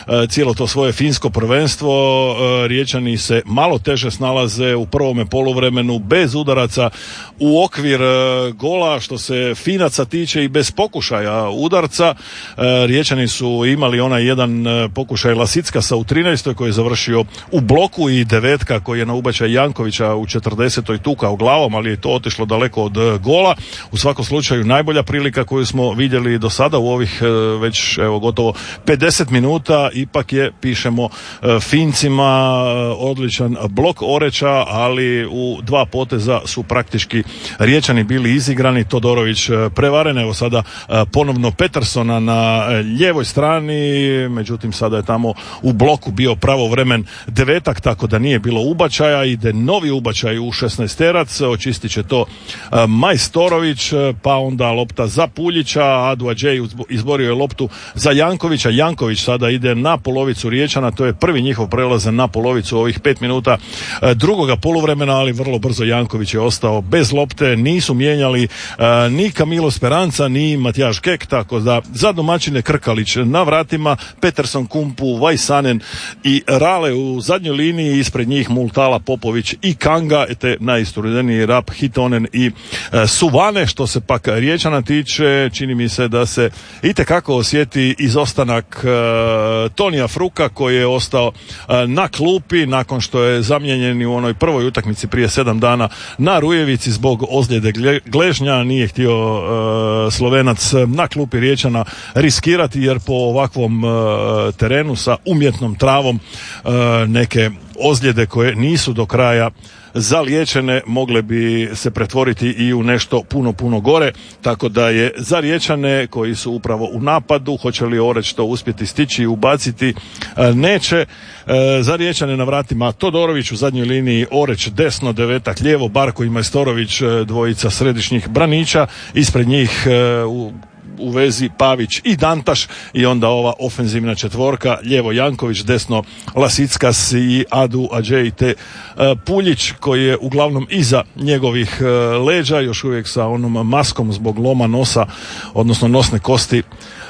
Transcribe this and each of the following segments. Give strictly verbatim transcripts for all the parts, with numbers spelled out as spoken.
cijelo to svoje finsko prvenstvo. Riječani se malo teže snalaze u prvome poluvremenu bez udaraca u okvir gola, što se Finaca tiče i bez pokušaja udarca. Riječani su imali onaj jedan pokušaj Lasickasa u trinaestoj koji je završio u bloku i devetka koji je na ubačaj Jankovića u četrdesetoj tukao glavom, ali je to otišlo daleko od gola. U svakom slučaju najbolja prilika koju smo vidjeli do sada u ovih već evo gotovo pedeset minuta, ipak je, pišemo Fincima, odličan blok Oreča, ali u dva poteza su praktički Riječani bili izigrani. Todorović prevaren, evo sada ponovno Petersona na lijevoj strani, međutim sada je tamo u bloku bio pravovremen devetak, tako da nije bilo ubačaja. Ide novi ubačaj u šesnaesterac, očistit će to Majstorović, pa onda lopta za Puljića, Adu Adžej izborio je loptu za Jankovića. Janković sada ide na polovicu Riječana, to je prvi njihov prelaz na polovicu ovih pet minuta drugoga poluvremena, ali vrlo brzo Janković je ostao bez lopte. Nisu mijenjali ni Kamilo Speranca ni Matijaš Kek, tako da za domaćine Krkalić na vratima, Peterson, Kumpu, Vajsanen i Rale u zadnjoj liniji, ispred njih Multala, Popović i Kanga, te najistureniji Rap, Hitonen i e, Suvane. Što se pak Riječana tiče, čini mi se da se itekako osjeti izostanak e, Tonija Fruka koji je ostao e, na klupi nakon što je zamijenjen u onoj prvoj utakmici prije sedam dana na Rujevici zbog ozljede gležnja. Nije htio e, Slovenac na klupi Riječana riskirati, jer po ovakvom e, terenu sa umjetnom travom e, neke ozljede koje nisu do kraja zaliječene mogle bi se pretvoriti i u nešto puno, puno gore, tako da je za Riječane koji su upravo u napadu, hoće li Oreć to uspjeti stići i ubaciti, neće. Za Riječane na vratima Todorović u zadnjoj liniji, Oreć desno, devetak lijevo, Barko i Majstorović, dvojica središnjih braniča, ispred njih u u vezi Pavić i Dantaš, i onda ova ofenzivna četvorka, lijevo Janković, desno Lasickas i Adu Adžej te uh, Puljić koji je uglavnom iza njegovih uh, leđa, još uvijek sa onom maskom zbog loma nosa, odnosno nosne kosti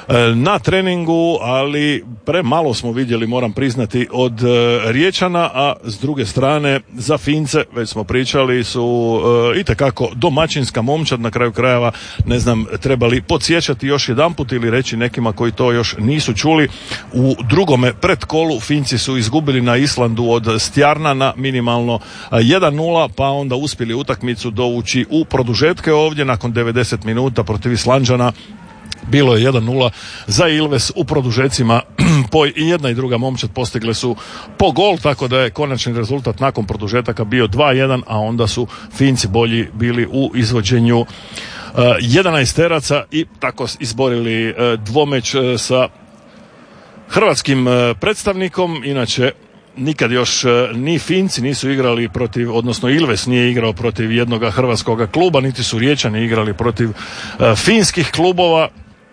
na treningu, ali premalo smo vidjeli, moram priznati, od uh, Riječana, a s druge strane za Fince, već smo pričali, su uh, itekako domaćinska momčad. Na kraju krajeva, ne znam, trebali podsjećati još jedanput ili reći nekima koji to još nisu čuli, u drugome predkolu Finci su izgubili na Islandu od Stjarnana minimalno jedan nula, pa onda uspjeli utakmicu dovući u produžetke ovdje nakon devedeset minuta protiv Islanđana. Bilo je jedan nula za Ilves u produžecima, po i jedna i druga momčad postigle su po gol, tako da je konačni rezultat nakon produžetaka bio dva jedan, a onda su Finci bolji bili u izvođenju uh, jedanaesteraca i tako izborili uh, dvomeć uh, sa hrvatskim uh, predstavnikom. Inače, nikad još uh, ni Finci nisu igrali protiv, odnosno Ilves nije igrao protiv jednoga hrvatskoga kluba, niti su Riječani igrali protiv uh, finskih klubova.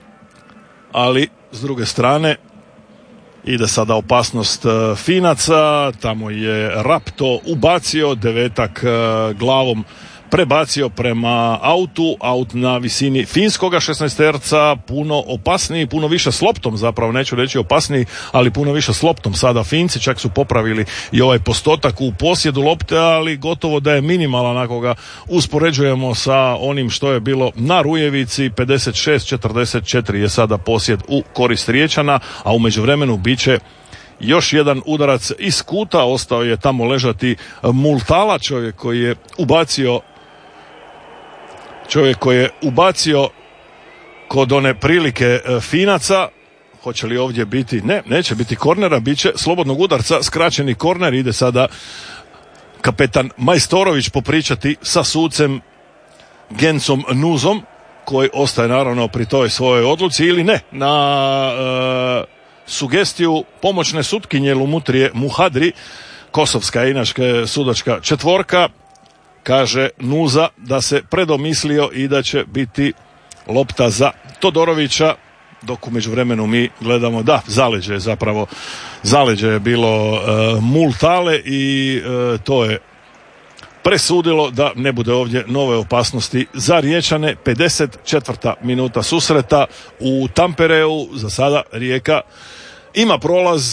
Ali s druge strane ide sada opasnost uh, Finaca, tamo je Rap to ubacio, devetak uh, glavom prebacio prema autu, aut na visini finskoga šesnaesterca, puno opasniji, puno više s loptom, zapravo neću reći opasniji, ali puno više s loptom sada Finci, čak su popravili i ovaj postotak u posjedu lopte, ali gotovo da je minimalan ako ga uspoređujemo sa onim što je bilo na Rujevici. Pedeset šest četrdeset četiri je sada posjed u korist Riječana, a u međuvremenu bit će još jedan udarac iz kuta, ostao je tamo ležati Multala, čovjek koji je ubacio čovjek koji je ubacio kod one prilike Finaca. Hoće li ovdje biti? Ne, neće biti kornera, bit će slobodnog udarca, skraćeni korner. Ide sada kapetan Majstorović popričati sa sucem Gencom Nuzom, koji ostaje naravno pri toj svojoj odluci ili ne. Na e, sugestiju pomoćne sutkinje Lumutrije Muhadri, kosovska inačka sudačka četvorka, kaže Nuza da se predomislio i da će biti lopta za Todorovića, dok u međuvremenu mi gledamo da zaleđe je zapravo zaleđe je bilo uh, Multale i uh, to je presudilo da ne bude ovdje nove opasnosti za Riječane. pedeset četvrta minuta susreta u Tampereu. Za sada Rijeka ima prolaz